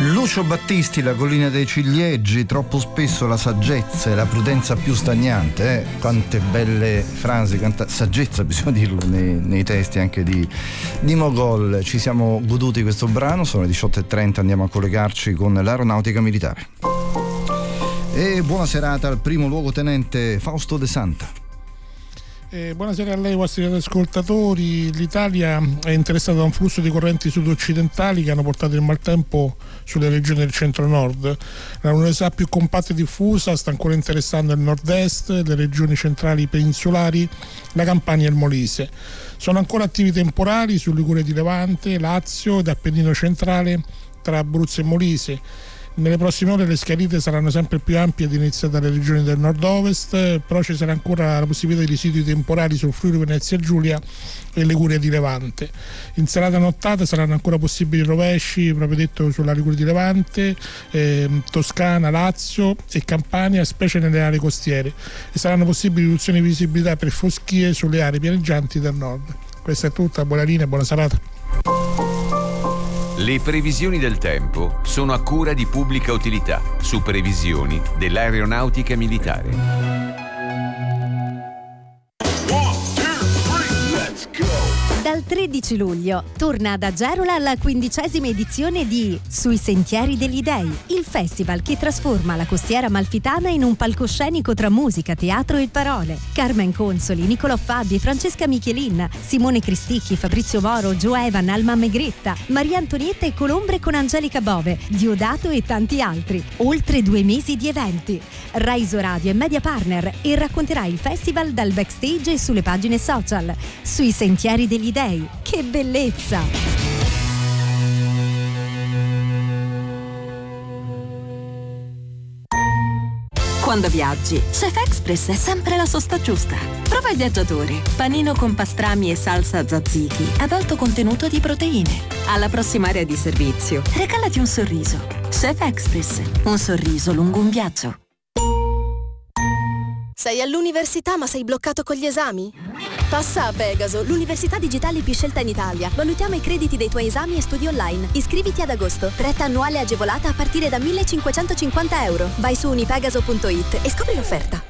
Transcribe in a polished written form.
Lucio Battisti, La collina dei ciliegi, troppo spesso la saggezza e la prudenza più stagnante. Quante belle frasi, quanta saggezza, bisogna dirlo, nei testi anche di Mogol. Ci siamo goduti questo brano, sono le 18:30, andiamo a collegarci con l'Aeronautica Militare. E buona serata al primo luogotenente Fausto De Santa. Buonasera a lei, vostri ascoltatori. L'Italia è interessata da un flusso di correnti sud-occidentali che hanno portato il maltempo sulle regioni del centro-nord. La nuvolosità più compatta e diffusa sta ancora interessando il nord-est, le regioni centrali peninsulari, la Campania e il Molise. Sono ancora attivi temporali su Liguria di Levante, Lazio ed Appennino centrale tra Abruzzo e Molise. Nelle prossime ore le schiarite saranno sempre più ampie ed iniziate dalle regioni del nord-ovest, però ci sarà ancora la possibilità di residui temporali sul Friuli Venezia Giulia e Liguria di Levante. In serata nottata saranno ancora possibili rovesci, proprio detto, sulla Liguria di Levante, Toscana, Lazio e Campania, specie nelle aree costiere, e saranno possibili riduzioni di visibilità per foschie sulle aree pianeggianti del nord. Questa è tutta, buona linea, buona serata. Le previsioni del tempo sono a cura di Pubblica Utilità, su previsioni dell'Aeronautica Militare. Dal 13 luglio torna ad Agerola la 15ª edizione di Sui Sentieri degli Dei, il festival che trasforma la costiera amalfitana in un palcoscenico tra musica, teatro e parole. Carmen Consoli, Nicolò Fabi, Francesca Michelin, Simone Cristicchi, Fabrizio Moro, Joe Evan, Alma Megretta, Maria Antonietta e Colombre con Angelica Bove, Diodato e tanti altri. Oltre 2 mesi di eventi. Raiso Radio e Media Partner, e racconterà il festival dal backstage e sulle pagine social. Sui Sentieri degli Dei. Che bellezza! Quando viaggi, Chef Express è sempre la sosta giusta. Prova il viaggiatore. Panino con pastrami e salsa tzatziki ad alto contenuto di proteine. Alla prossima area di servizio, regalati un sorriso. Chef Express. Un sorriso lungo un viaggio. Sei all'università ma sei bloccato con gli esami? Passa a Pegaso, l'università digitale più scelta in Italia. Valutiamo i crediti dei tuoi esami e studi online. Iscriviti ad agosto. Retta annuale agevolata a partire da 1.550 euro. Vai su unipegaso.it e scopri l'offerta.